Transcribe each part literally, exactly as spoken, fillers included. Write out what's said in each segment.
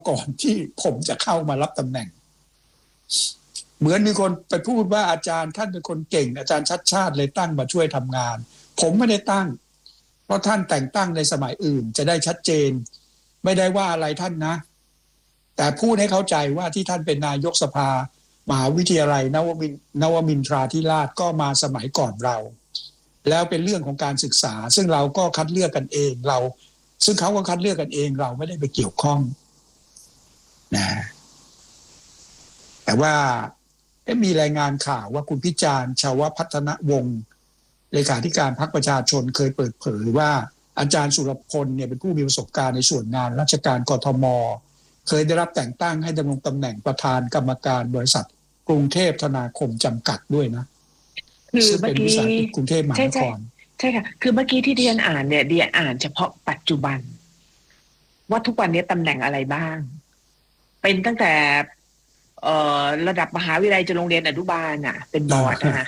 ก่อนที่ผมจะเข้ามารับตำแหน่งเหมือนมีคนไปพูดว่าอาจารย์ท่านเป็นคนเก่งอาจารย์ชัดชาติเลยตั้งมาช่วยทำงานผมไม่ได้ตั้งเพราะท่านแต่งตั้งในสมัยอื่นจะได้ชัดเจนไม่ได้ว่าอะไรท่านนะแต่พูดให้เข้าใจว่าที่ท่านเป็นนายกสภามหาวิทยาลัยนวมินนวมินทราธิราชก็มาสมัยก่อนเราแล้วเป็นเรื่องของการศึกษาซึ่งเราก็คัดเลือกกันเองเราซึ่งเขาก็คัดเลือกกันเองเราไม่ได้ไปเกี่ยวข้องนะแต่ว่ามีรายงานข่าวว่าคุณพิจารณ์ชาวพัฒนวงศ์เลขาธิการพรรคประชาชนเคยเปิดเผยว่าอาจารย์สุรพลเนี่ยเป็นผู้มีประสบการณ์ในส่วนงานราชการกทมเคยได้รับแต่งตั้งให้ดำรงตำแหน่งประธานกรรมการบริษัทกรุงเทพธนาคมจำกัดด้วยนะคือเมื่อกี้กรุงเทพมหานครใช่ค่ะคือเมื่อกี้ที่เดียนอ่านเนี่ยเดียนอ่านเฉพาะปัจจุบันว่าทุกวันนี้ตำแหน่งอะไรบ้างเป็นตั้งแต่เอ่อระดับมหาวิทยาลัยจนโรงเรียนอนุบาลน่ะเป็นบอร์ดนะ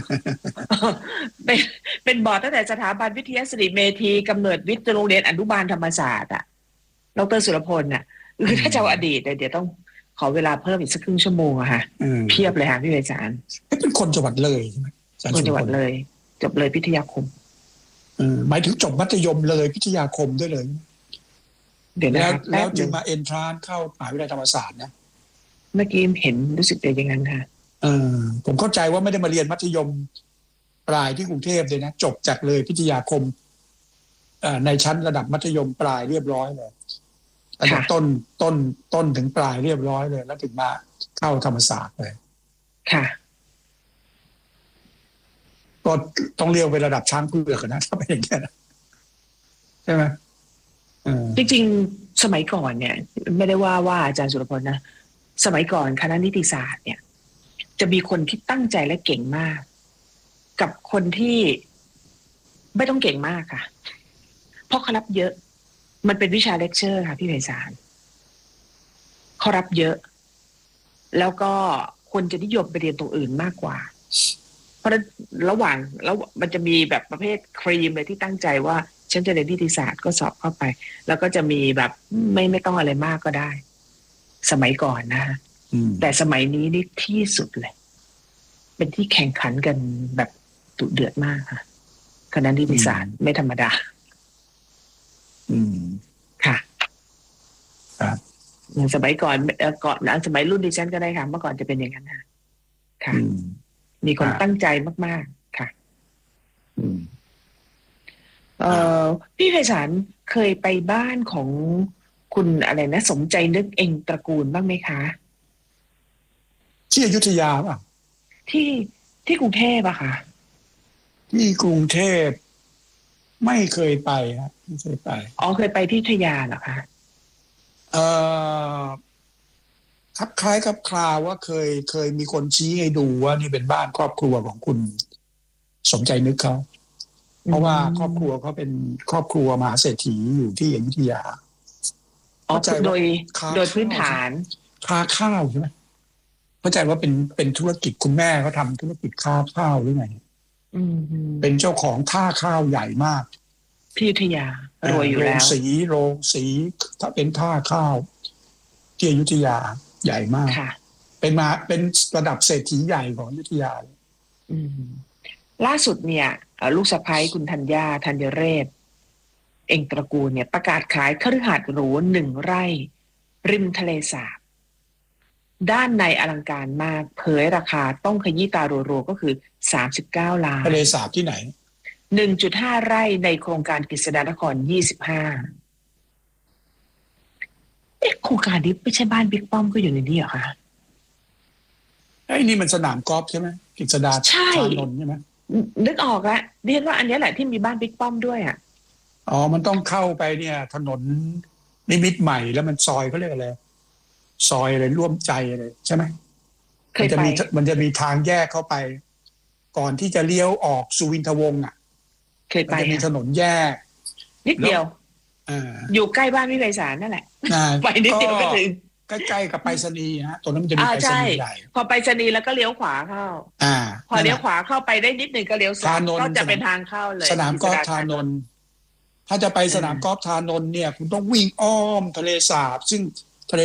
เป็นเป็นบอร์ดตั้งแต่สถาบันวิทยาศาสตร์เมธีกำเนิดวิทย์จนโรงเรียนอนุบาลธรรมศาสตร์อ่ะดร.สุรพลน่ะคือถ้าจะเอาอดีตเดี๋ยวต้องขอเวลาเพิ่มอีกสักครึ่งชั่วโมงอะค่ะเพียบเลยค่ะพี่วิจารณ์เป็นคนจังหวัดเลยใช่ไหมคนจังหวัดเลยจบเลยพิทยาคมหมายถึงจบมัธยมเลยพิทยาคมด้วยเลยเดี๋ยวแล้วแล้วจึงมาเอนทรานเข้ามหาวิทยาลัยธรรมศาสตร์นะเมื่อกี้เห็นรู้สึกอย่างนั้นค่ะเออผมเข้าใจว่าไม่ได้มาเรียนมัธยมปลายที่กรุงเทพเลยนะจบจากเลยพิทยาคมในชั้นระดับมัธยมปลายเรียบร้อยเลยระดับต้นต้นต้นถึงปลายเรียบร้อยเลยแล้วถึงมาเข้าธรรมศาสตร์เลยค่ะก็ต้องเรียกเป็นระดับช้างเผือกนะถ้าเป็นอย่างนี้นะใช่ไหมจริงๆสมัยก่อนเนี่ยไม่ได้ว่าว่าอาจารย์สุรพลนะสมัยก่อนคณะนิติศาสตร์เนี่ยจะมีคนที่ตั้งใจและเก่งมากกับคนที่ไม่ต้องเก่งมากค่ะเพราะเขารับเยอะมันเป็นวิชาเลคเชอร์ค่ะพี่ไพศาลเขารับเยอะแล้วก็คนจะนิยมไปเรียนตรงอื่นมากกว่าเพราะระหว่างแล้วมันจะมีแบบประเภทครีมเลยที่ตั้งใจว่าฉันจะเรียนนิติศาสตร์ก็สอบเข้าไปแล้วก็จะมีแบบไม่ไม่ต้องอะไรมากก็ได้สมัยก่อนนะแต่สมัยนี้นี่ที่สุดเลยเป็นที่แข่งขันกันแบบดุเดือดมากค่ะคณะนิติศาสตร์ไม่ธรรมดาอืมค่ะครับสมัยก่อนก่อนสมัยรุ่นดิฉันก็ได้ค่ะเมื่อก่อนจะเป็นอย่างนั้นนะค่ะมีคนตั้งใจมากๆค่ะเอ่อพี่ไพศาลเคยไปบ้านของคุณอะไรนะสมใจนึกเองตระกูลบ้างไหมคะที่อยุธยาป่ะที่ที่กรุงเทพอะค่ะที่กรุงเทพไม่เคยไปครับไม่เคยไปอ๋อเคยไปที่อยุธยาเหรอคะเอ่อคลับคล้ายคลับคลาว่าเคยเคยมีคนชี้ให้ดูว่านี่เป็นบ้านครอบครัวของคุณสมใจนึกเขาเพราะว่าครอบครัวเขาเป็นครอบครัวมหาเศรษฐีอยู่ที่อยุธยาอ๋อโดยโดยพื้นฐานค้าข้าวใช่ไหมเข้าใจว่าเป็นเป็นธุรกิจคุณแม่เขาทำธุรกิจค้าข้าวหรือไงเป็นเจ้าของท่าข้าวใหญ่มากที่อยุธยารวยอยู่แล้วโรงสีโรงสีถ้าเป็นท่าข้าวที่อยุธยาใหญ่มากเป็นมาเป็นระดับเศรษฐีใหญ่ของอยุธยาล่าสุดเนี่ยลูกสะใภ้คุณธัญญาธัญเรศเองตระกูลเนี่ยประกาศขายคฤหาสน์หรูหนึ่งไร่ริมทะเลสาบด้านในอลังการมากเผยราคาต้องขยี้ตารัวๆก็คือสามสิบเก้าล้านทะเลสาบที่ไหนหนึ่งจุดห้า ไร่ในโครงการกฤษฎานครยี่สิบห้าเอ๊ะโครงการนี้ไม่ใช่บ้านบิ๊กป้อมก็อยู่ในนี้เหรอคะไอ้นี่มันสนามกอล์ฟใช่ไหมกฤษฎาชานนท์ใช่ไหมนึกออกแล้วเรียนว่าอันนี้แหละที่มีบ้านบิ๊กป้อมด้วยอ่ะอ๋อมันต้องเข้าไปเนี่ยถนนนิมิตรใหม่แล้วมันซอยเขาเรียกอะไรซอยอะไรร่วมใจอะไรใช่ไหมมันจะมีมันจะมีทางแยกเข้าไปก่อนที่จะเลี้ยวออกสุวินทวงศ์อ่ะเคยไปจะมีถนนแยกนิดเดียวอยู่ใกล้บ้านพี่ไพศาลนั่นแหละไปนิดเดียวก็ถึงใกล้ๆกับไปรษณีย์ฮะตรงนั้นมันจะมีไปรษณีย์ใหญ่พอไปรษณีย์แล้วก็เลี้ยวขวาเข้าพอเลี้ยวขวาเข้าไปได้นิดนึงก็เลี้ยวซ้ายก็จะเป็นทางเข้าเลยสนามกอล์ฟธานนท์ถ้าจะไปสนามกอล์ฟธานนท์เนี่ยคุณต้องวิ่งอ้อมทะเลสาบซึ่ง